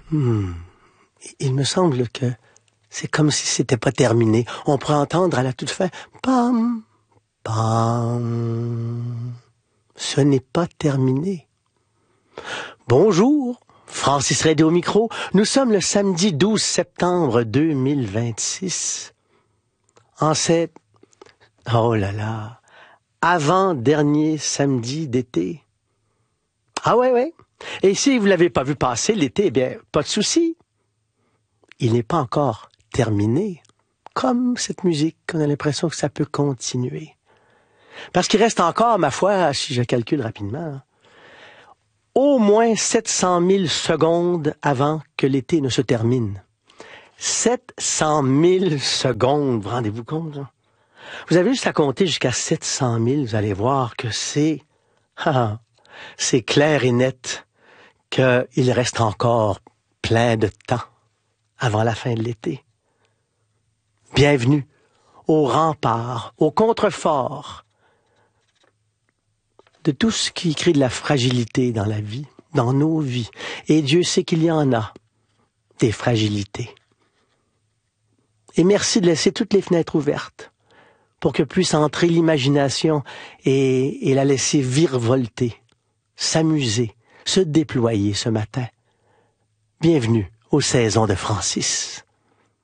Il me semble que c'est comme si c'était pas terminé. On pourrait entendre à la toute fin « Pam, pam ». Ce n'est pas terminé. Bonjour, Francis Redé au micro. Nous sommes le samedi 12 septembre 2026. En cette... Oh là là, avant-dernier samedi d'été. Ah ouais. Et si vous l'avez pas vu passer l'été, eh bien, pas de souci. Il n'est pas encore terminé. Comme cette musique, on a l'impression que ça peut continuer. Parce qu'il reste encore, ma foi, si je calcule rapidement, au moins 700 000 secondes avant que l'été ne se termine. 700 000 secondes, vous rendez-vous compte? Hein? Vous avez juste à compter jusqu'à 700 000, vous allez voir que c'est clair et net qu'il reste encore plein de temps avant la fin de l'été. Bienvenue au rempart, au contrefort de tout ce qui crée de la fragilité dans la vie, dans nos vies. Et Dieu sait qu'il y en a, des fragilités. Et merci de laisser toutes les fenêtres ouvertes pour que puisse entrer l'imagination et la laisser virevolter, s'amuser, se déployer ce matin. Bienvenue aux saisons de Francis.